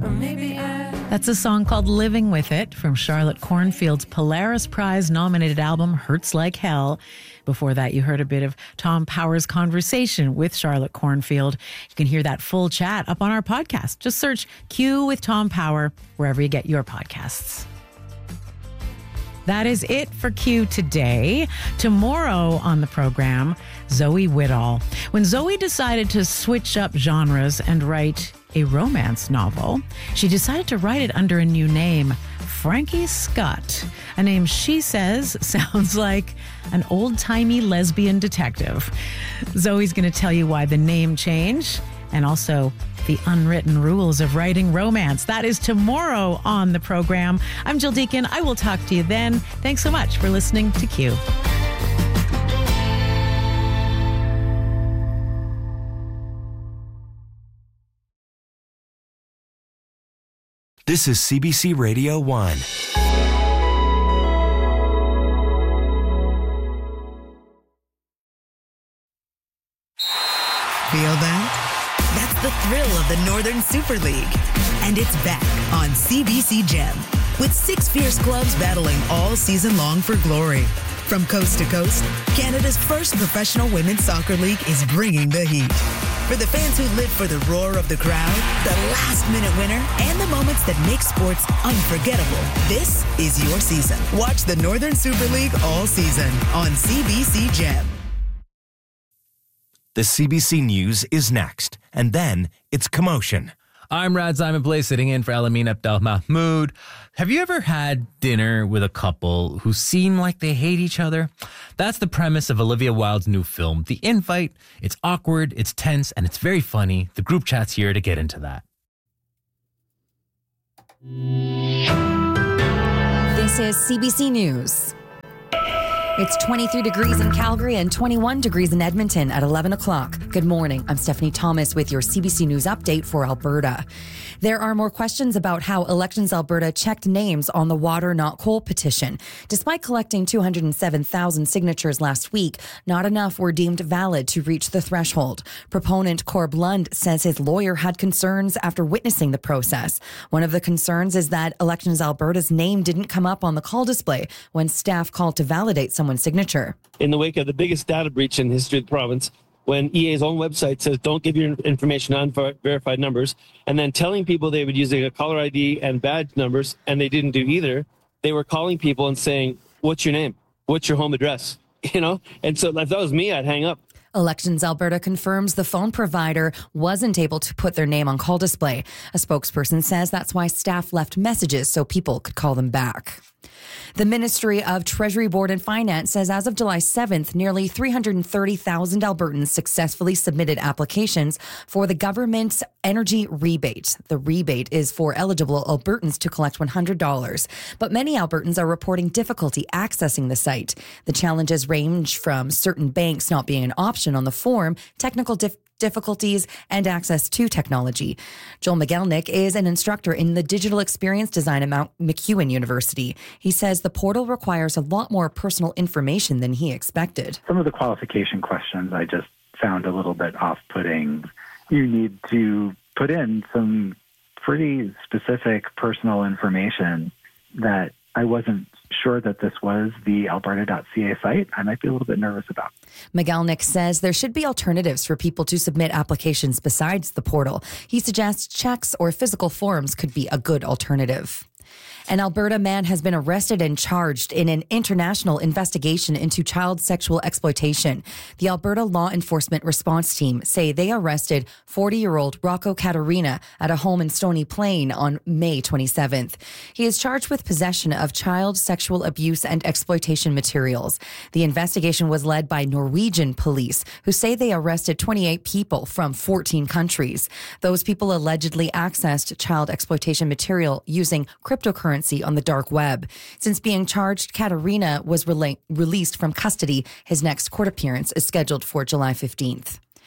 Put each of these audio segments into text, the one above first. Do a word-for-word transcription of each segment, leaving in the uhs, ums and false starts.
Or maybe I... That's a song called Living With It from Charlotte Cornfield's Polaris Prize-nominated album Hurts Like Hell. Before that, you heard a bit of Tom Power's conversation with Charlotte Cornfield. You can hear that full chat up on our podcast. Just search Q with Tom Power wherever you get your podcasts. That is it for Q today. Tomorrow on the program, Zoe Whittall. When Zoe decided to switch up genres and write a romance novel, she decided to write it under a new name, Frankie Scott, a name she says sounds like an old-timey lesbian detective. Zoe's going to tell you why the name change and also the unwritten rules of writing romance. That is tomorrow on the program. I'm Jill Deacon. I will talk to you then. Thanks so much for listening to Q. This is C B C Radio one. Feel that? That's the thrill of the Northern Super League. And it's back on C B C Gem, with six fierce clubs battling all season long for glory. From coast to coast, Canada's first professional women's soccer league is bringing the heat. For the fans who live for the roar of the crowd, the last-minute winner, and the moments that make sports unforgettable, this is your season. Watch the Northern Super League all season on C B C Gem. The C B C News is next, and then it's Commotion. I'm Rad Simon Play, sitting in for Alamin Abdel Mahmoud. Have you ever had dinner with a couple who seem like they hate each other? That's the premise of Olivia Wilde's new film, The Invite. It's awkward, it's tense, and it's very funny. The group chat's here to get into that. This is C B C News. It's twenty-three degrees in Calgary and twenty-one degrees in Edmonton at eleven o'clock. Good morning. I'm Stephanie Thomas with your C B C News update for Alberta. There are more questions about how Elections Alberta checked names on the Water Not Coal petition. Despite collecting two hundred seven thousand signatures last week, not enough were deemed valid to reach the threshold. Proponent Corb Lund says his lawyer had concerns after witnessing the process. One of the concerns is that Elections Alberta's name didn't come up on the call display when staff called to validate some someone's signature. In the wake of the biggest data breach in the history of the province, when E A's own website says don't give your information on verified numbers, and then telling people they would use a caller I D and badge numbers, and they didn't do either, they were calling people and saying, what's your name? What's your home address? You know? And so if that was me, I'd hang up. Elections Alberta confirms the phone provider wasn't able to put their name on call display. A spokesperson says that's why staff left messages so people could call them back. The Ministry of Treasury Board and Finance says as of July seventh, nearly three hundred thirty thousand Albertans successfully submitted applications for the government's energy rebate. The rebate is for eligible Albertans to collect one hundred dollars, but many Albertans are reporting difficulty accessing the site. The challenges range from certain banks not being an option on the form, technical dif- difficulties, and access to technology. Joel Miguelnik is an instructor in the digital experience design at Mount McEwen University. He says the portal requires a lot more personal information than he expected. Some of the qualification questions I just found a little bit off-putting. You need to put in some pretty specific personal information that I wasn't sure that this was the alberta dot c a site. I might be a little bit nervous about. Miguelnik says there should be alternatives for people to submit applications besides the portal. He suggests checks or physical forms could be a good alternative. An Alberta man has been arrested and charged in an international investigation into child sexual exploitation. The Alberta Law Enforcement Response Team say they arrested forty-year-old Rocco Caterina at a home in Stony Plain on May twenty-seventh. He is charged with possession of child sexual abuse and exploitation materials. The investigation was led by Norwegian police, who say they arrested twenty-eight people from fourteen countries. Those people allegedly accessed child exploitation material using cryptocurrency on the dark web. Since being charged, Caterina was rela- released from custody. His next court appearance is scheduled for July fifteenth.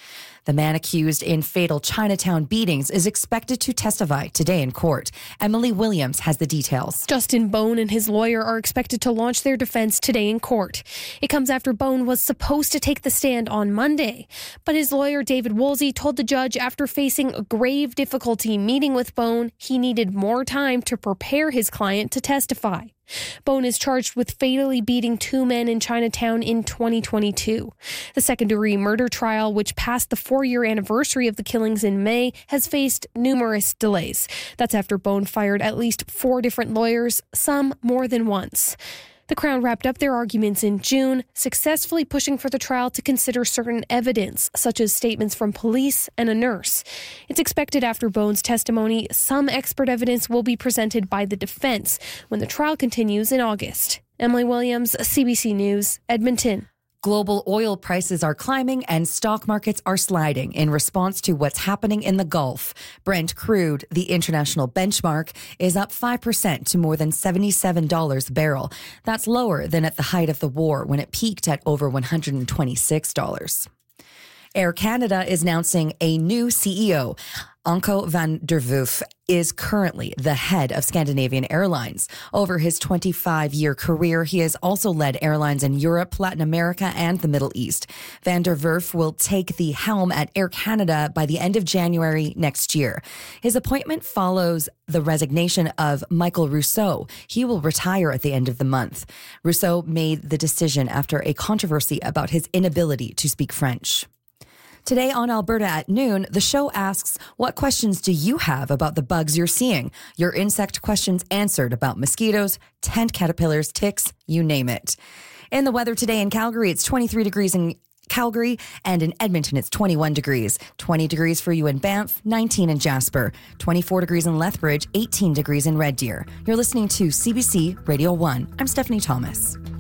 The man accused in fatal Chinatown beatings is expected to testify today in court. Emily Williams has the details. Justin Bone and his lawyer are expected to launch their defense today in court. It comes after Bone was supposed to take the stand on Monday, but his lawyer David Woolsey told the judge after facing grave difficulty meeting with Bone, he needed more time to prepare his client to testify. Bone is charged with fatally beating two men in Chinatown in twenty twenty-two. The second-degree murder trial, which passed the four-year anniversary of the killings in May, has faced numerous delays. That's after Bone fired at least four different lawyers, some more than once. The Crown wrapped up their arguments in June, successfully pushing for the trial to consider certain evidence, such as statements from police and a nurse. It's expected after Bone's testimony, some expert evidence will be presented by the defense when the trial continues in August. Emily Williams, C B C News, Edmonton. Global oil prices are climbing and stock markets are sliding in response to what's happening in the Gulf. Brent crude, the international benchmark, is up five percent to more than seventy-seven dollars a barrel. That's lower than at the height of the war when it peaked at over one hundred twenty-six dollars. Air Canada is announcing a new C E O. Anko van der Werf is currently the head of Scandinavian Airlines. Over his twenty-five-year career, he has also led airlines in Europe, Latin America, and the Middle East. Van der Werf will take the helm at Air Canada by the end of January next year. His appointment follows the resignation of Michael Rousseau. He will retire at the end of the month. Rousseau made the decision after a controversy about his inability to speak French. Today on Alberta at noon, the show asks, what questions do you have about the bugs you're seeing? Your insect questions answered about mosquitoes, tent caterpillars, ticks, you name it. In the weather today in Calgary, it's twenty-three degrees in Calgary, and in Edmonton, it's twenty-one degrees. twenty degrees for you in Banff, nineteen in Jasper, twenty-four degrees in Lethbridge, eighteen degrees in Red Deer. You're listening to C B C Radio one. I'm Stephanie Thomas.